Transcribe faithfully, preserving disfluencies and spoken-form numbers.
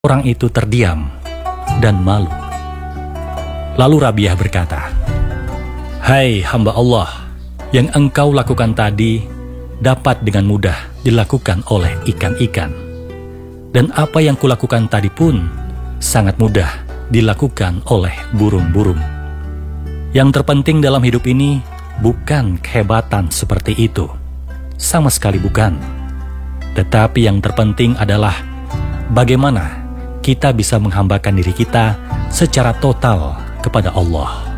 Orang itu terdiam dan malu. Lalu Rabiah berkata, "Hai hamba Allah, yang engkau lakukan tadi dapat dengan mudah dilakukan oleh ikan-ikan. Dan apa yang kulakukan tadi pun sangat mudah dilakukan oleh burung-burung. Yang terpenting dalam hidup ini bukan kehebatan seperti itu. Sama sekali bukan. Tetapi yang terpenting adalah bagaimana kita bisa menghambakan diri kita secara total kepada Allah."